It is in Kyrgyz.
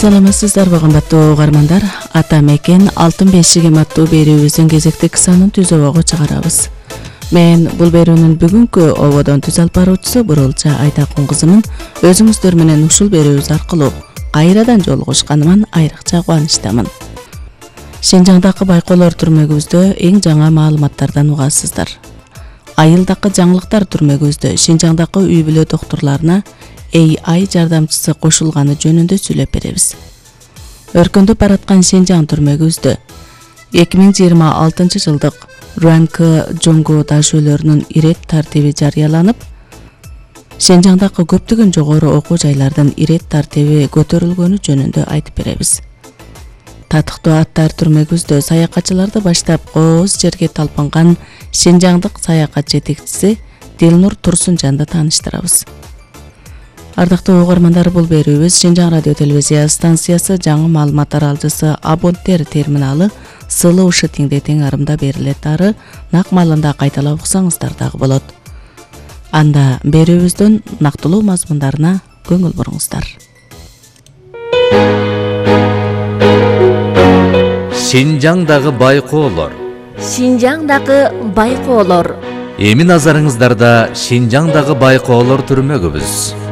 Саламатсыздарбы кымбаттуу угармандар. Ата мекен алтын бешигим аттуу берүүбүздүн кезектик санын түзөөгө чыгарабыз. Мен бул берүүнүн бүгүнкү ободон түз алып баруучусу Бурулча Айтакун кызымын. Өзүңүздөр менен ушул берүүбүз аркылуу кайрадан жолугушканыман айрыкча кубанычтамын. Шинжаңдагы байкоолор түрмөгүбүздө эң жаңы маалыматтардан угасыздар. Айылдагы жаңылыктар түрмөгүбүздө Шинжаңдагы үй бүлө доктурларына AI жардамчысы кошулганы жөнүндө сүйлөп беребиз. Өркүндөп бараткан Шинжаң түрмөгүбүздө 2026 жылдык Ранкы жоңго дашөлөрүнүн ирет тартиби жарыяланып, Шинжаңдагы көптөгөн жогору окуу жайлардын ирет тартиби көтөрүлгөнү жөнүндө айтып беребиз. Татыктуу аттар түрмөгүбүздө саякатчыларды баштап кооз жерге талпынган Шинжаңдык саякат жетекчиси Дилнур Турсунжанды тааныштырабыз. Ардактуу угармандар, бул берүүбүз Шинжаң радио телевизия станциясы жаңы маалымат аралжысы абоненттер терминалы Сылуу Шытиңде тең арымда берилет ары нак маалында кайталап уксаңыздар дагы болот. Анда берүүбүздүн нактылуу мазмундарына көңүл буруңуздар. Шинжаңдагы байкоолор. Шинжаңдагы байкоолор. Эми назарыңыздарда Шинжаңдагы байкоолор түрмөгүбүз.